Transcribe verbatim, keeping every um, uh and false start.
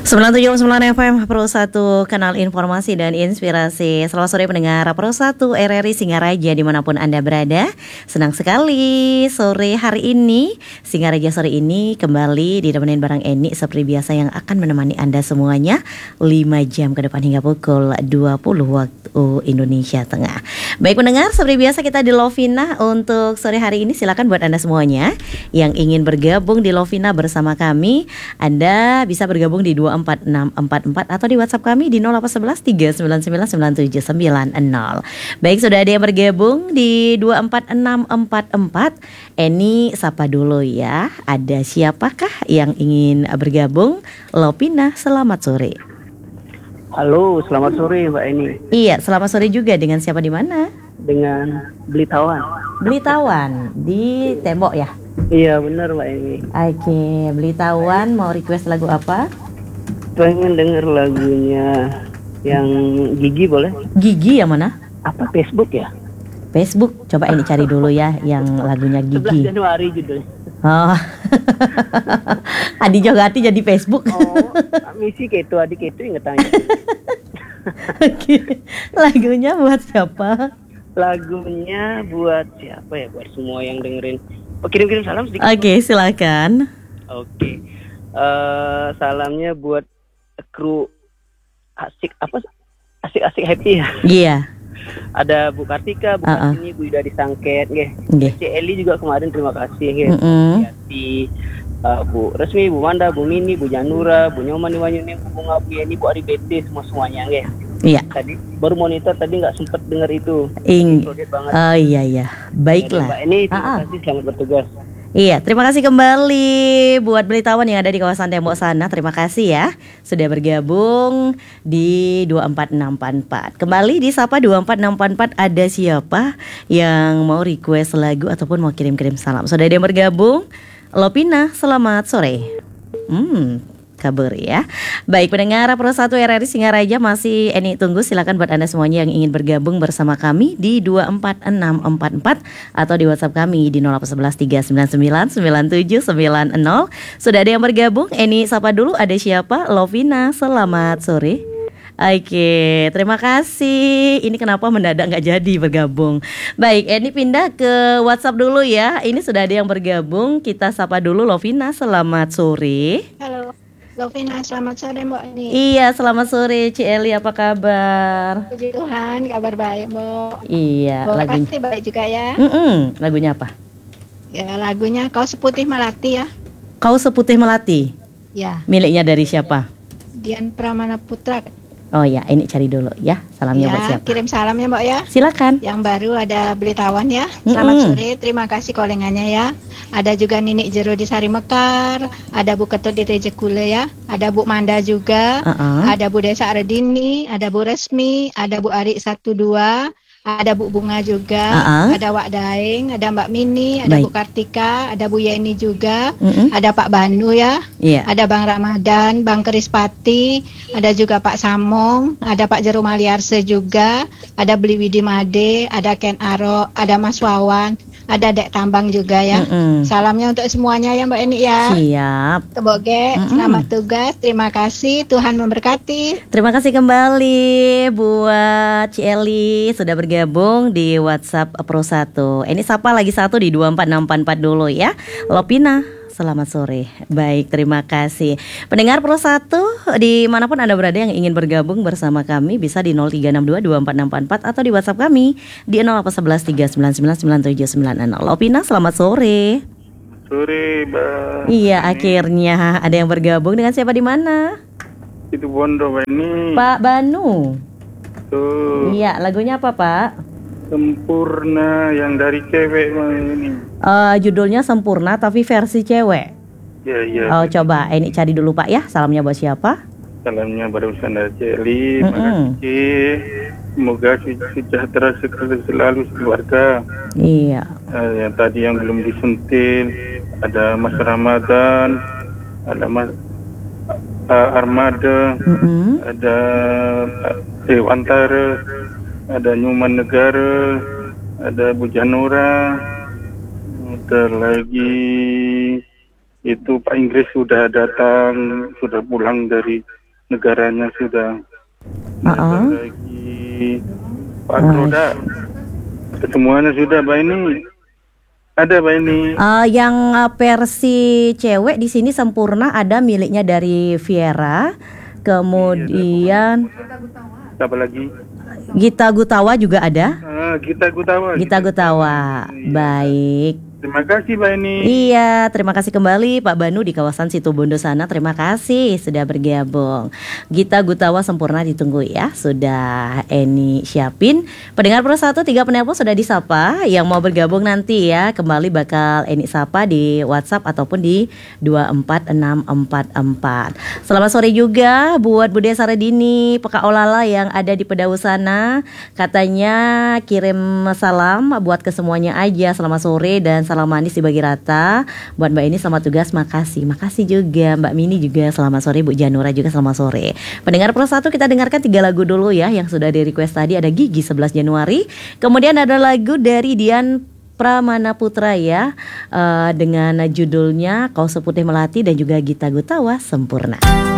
sembilan tujuh sembilan F M Pro satu, kanal informasi dan inspirasi. Selamat sore pendengar Pro satu R R I Singaraja dimanapun Anda berada. Senang sekali sore hari ini, Singaraja sore ini kembali ditemenin bareng Eni seperti biasa yang akan menemani Anda semuanya lima jam ke depan hingga pukul dua puluh waktu Indonesia Tengah. Baik pendengar, seperti biasa kita di Lovina untuk sore hari ini. Silakan buat Anda semuanya yang ingin bergabung di Lovina bersama kami, Anda bisa bergabung di dua empat enam empat empat atau di WhatsApp kami di nol delapan satu satu tiga sembilan sembilan sembilan tujuh sembilan nol. Baik, sudah ada yang bergabung di dua empat enam empat empat. Eni sapa dulu ya. Ada siapakah yang ingin bergabung? Lovina, selamat sore. Halo, selamat sore Mbak Eni. Iya, selamat sore juga. Dengan siapa di mana? Dengan Blitawan. Blitawan di Tembok ya? Iya benar Mbak Eni. Oke, Blitawan mau request lagu apa? Pengen denger lagunya yang Gigi boleh? Gigi yang mana? Apa Facebook ya? Facebook, coba ini cari dulu ya yang lagunya Gigi. sebelas Januari judulnya. Oh, Adi Jogati jadi Facebook. Oh, misi gitu, adik itu inget tanya. Oke, lagunya buat siapa? Lagunya buat siapa ya? Buat semua yang dengerin. Oh, kirim-kirim salam sedikit. Oke, silakan. Oke, uh, salamnya buat kru asik apa? Asik-asik happy ya. Iya. Yeah. Ada Bu Kartika, Bu uh-uh. Kartini, Bu Ida Disangket, nggih. Nggih. Si Eli juga kemarin terima kasih nggih. Mm-hmm. Yati, uh, Bu Resmi, Bu Manda, Bu Mini, Bu Janura, Bu Nyoman, Iwanyuni, Bu Bunga, Bu Yeni, Bu Ari B T, semua semuanya nggih. Iya. Tadi baru monitor tadi nggak sempat dengar itu. Ing. Oh iya iya. Baiklah. Mbak Eni, terima uh-uh. kasih, selamat bertugas. Iya, terima kasih kembali buat Blitawan yang ada di kawasan Tembok sana. Terima kasih ya sudah bergabung di dua empat enam empat empat. Kembali di Sapa dua empat enam empat empat, ada siapa yang mau request lagu ataupun mau kirim-kirim salam? Sudah ada yang bergabung? Lovina, selamat sore. Hmm, kabar ya. Baik pendengar Pro satu R R I Singaraja, masih Eni tunggu. Silakan buat Anda semuanya yang ingin bergabung bersama kami di dua empat enam empat empat atau di WhatsApp kami di nol delapan satu satu tiga sembilan sembilan sembilan tujuh sembilan nol. Sudah ada yang bergabung? Eni sapa dulu, ada siapa? Lovina, selamat sore. Oke, terima kasih. Ini kenapa mendadak nggak jadi bergabung? Baik, Eni pindah ke WhatsApp dulu ya. Ini sudah ada yang bergabung. Kita sapa dulu Lovina, selamat sore. Halo Lovina, selamat sore Mbak Eni. Iya, selamat sore Ci Eli, apa kabar? Puji Tuhan, kabar baik Mbak. Iya, Mbak lagunya pasti baik juga ya. Mm-mm. Lagunya apa? Ya, lagunya Kau Seputih Melati ya. Kau Seputih Melati. Ya. Miliknya dari siapa? Dian Pramana Putra. Oh ya, ini cari dulu ya. Salamnya ya, buat siapa? kirim salam ya Mbak ya. Silakan. Yang baru ada Blitawan ya. Selamat Mm-mm. sore, terima kasih kolengannya ya. Ada juga Ninik Jero di Sari Mekar, ada Bu Ketut di Tejekule ya, ada Bu Manda juga, uh-uh. ada Bu Desa Aredini, ada Bu Resmi, ada Bu Ari satu dua, ada Bu Bunga juga, uh-uh. ada Wak Daeng, ada Mbak Mini, ada Baik. Bu Kartika, ada Bu Yeni juga, Mm-mm. ada Pak Banu ya, Iya. ada Bang Ramadan, Bang Kerispati, ada juga Pak Samong, ada Pak Jerum Aliarse juga, ada Beli Widi Made, ada Ken Aro, ada Mas Wawan, ada Dek Tambang juga ya. Mm-mm. Salamnya untuk semuanya ya Mbak Eni ya. Siap. Teboge, Mm-mm. selamat tugas, terima kasih, Tuhan memberkati. Terima kasih kembali buat Ci Eli sudah bergabung di WhatsApp Pro satu. Ini sapa lagi satu di dua empat enam empat empat dulu ya. Lovina, selamat sore. Baik, terima kasih. Pendengar Pro satu dimanapun Anda berada yang ingin bergabung bersama kami, bisa di nol tiga enam dua dua empat enam empat empat atau di WhatsApp kami di nol delapan satu satu tiga sembilan sembilan sembilan tujuh sembilan nol. Lovina, selamat sore. Sore, Mbak. Iya, akhirnya ada yang bergabung. Dengan siapa di mana? Itu Bondo ini. Pak Banu. Tuh. Iya, lagunya apa Pak? Sempurna yang dari cewek ini. Uh, judulnya Sempurna tapi versi cewek. Ya, ya. Oh, coba ini cari dulu Pak ya. Salamnya buat siapa? Salamnya barusan dari Celi. Makasih. Semoga sejahtera sekali selalu keluarga. Iya. Uh, yang tadi yang belum disentil ada Mas Ramadan, ada Mas uh, Armada, Mm-hmm. ada uh, Dewantara, ada Nyuman Negara, ada Bu Janura, ada lagi itu Pak Inggris sudah datang, sudah pulang dari negaranya sudah. Uh-uh. Lagi Pak Roda. Semuanya sudah, Mbak ini. Ada, Mbak ini. Uh, yang uh, versi cewek di sini sempurna ada miliknya dari Viera. Kemudian Siapa lagi? Gita Gutawa juga ada. Ah, Gita Gutawa. Gita Gutawa. Baik. Terima kasih, Mbak ini. Iya, terima kasih kembali Pak Banu di kawasan Situbondo sana. Terima kasih sudah bergabung. Gita Gutawa sempurna ditunggu ya. Sudah Eni siapin. Pendengar Pro satu, tiga penelpon sudah disapa. Yang mau bergabung nanti ya, kembali bakal Eni sapa di WhatsApp ataupun di dua empat enam empat empat. Selamat sore juga buat Bude Saradini, Peka Olala yang ada di Pedau sana. Katanya kirim salam buat kesemuanya aja. Selamat sore dan salam manis dibagi rata. Buat Mbak ini selamat tugas, makasih. Makasih juga Mbak Mini juga selamat sore, Bu Janura juga selamat sore. Pendengar Pro satu, kita dengarkan tiga lagu dulu ya yang sudah di request tadi. Ada Gigi sebelas Januari. Kemudian ada lagu dari Dian Pramana Putra ya, uh, dengan judulnya Kau Seputih Melati, dan juga Gita Gutawa Sempurna.